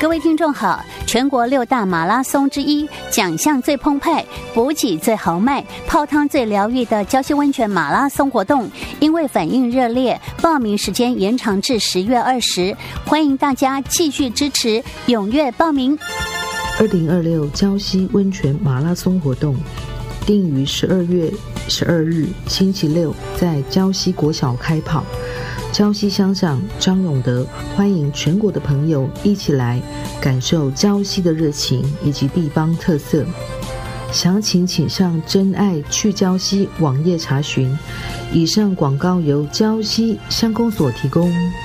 各位听众好，全国6大马拉松之一，奖项最澎湃、补给最豪迈、泡汤最疗愈的礁溪温泉马拉松活动，因为反应热烈，报名时间延长至10月20，欢迎大家继续支持，踊跃报名。 2026礁溪温泉马拉松活动定于12月12日星期六在礁溪国小开跑。礁溪乡长张永德欢迎全国的朋友一起来感受礁溪的热情以及地方特色。详情请上真爱去礁溪网页查询。以上广告由礁溪乡公所提供。